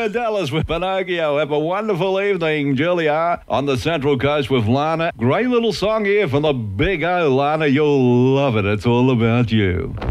Julia Dallas with Pinocchio. Have a wonderful evening, Julia, on the Central Coast with Lana. Great little song here from the Big O, Lana. You'll love it. It's all about you.